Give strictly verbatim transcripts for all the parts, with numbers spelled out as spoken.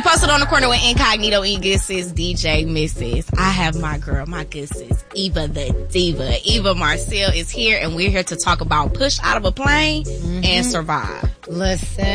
posted on the corner with Incognito, E. Good Sis, D J Missus I have my girl, my good sis, Eva the Diva. Eva Marcel is here, and we're here to talk about Push Out of a Plane mm-hmm. and Survive. Listen.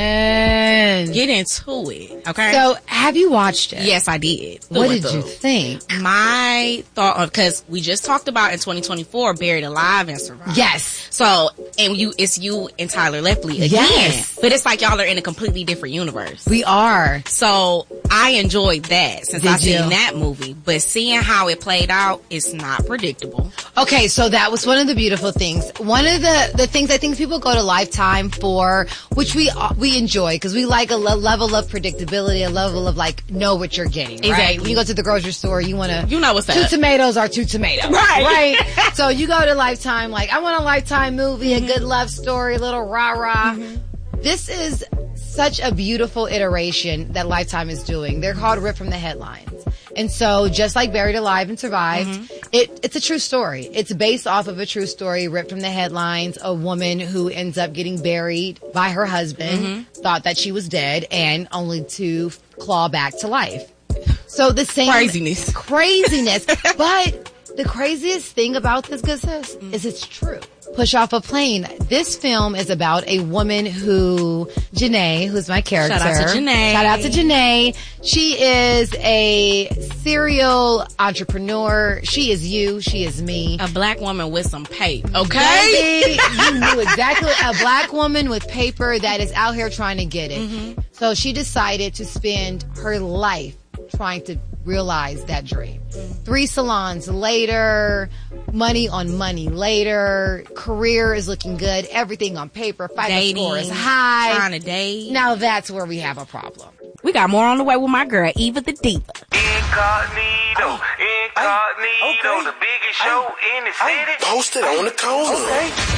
Get into it, okay? So, have you watched it? Yes, I did. What did you think? My thought, because we just talked about in twenty twenty-four, Buried Alive and Survive. Yes. So, and you, it's you and Tyler Lefley again. Yes. But it's like y'all are in a completely different universe. We are. So, I enjoyed that since Did I seen you? that movie. But seeing how it played out, it's not predictable. Okay, so that was one of the beautiful things. One of the, the things I think people go to Lifetime for, which we we enjoy, because we like a le- level of predictability, a level of like, know what you're getting, right? Exactly. When you go to the grocery store, you want to... You know what's Two up. tomatoes are two tomatoes. Right. Right? So you go to Lifetime, like, I want a Lifetime movie, mm-hmm. a good love story, a little rah-rah. Mm-hmm. This is such a beautiful iteration that Lifetime is doing. They're called Ripped from the Headlines. And so, just like Buried Alive and Survived, mm-hmm. it, it's a true story. It's based off of a true story, ripped from the headlines. A woman who ends up getting buried by her husband, mm-hmm. thought that she was dead, and only to claw back to life. So the same craziness, craziness. But the craziest thing about this, good sis, mm-hmm. is it's true. Push Off a Plane. This film is about a woman who, Janae, who's my character. Shout out to Janae. Shout out to Janae. She is a serial entrepreneur. She is you. She is me. A black woman with some paper. Okay? Baby, you knew exactly. A black woman with paper that is out here trying to get it. Mm-hmm. So she decided to spend her life trying to realize that dream. Three salons later, money on money later, career is looking good, everything on paper, FICO score is high. Trying to date. Now that's where we have a problem. We got more on the way with my girl, Eva the Diva. Incognito, incognito, okay. the biggest show in the city. Posted on the corner. Okay.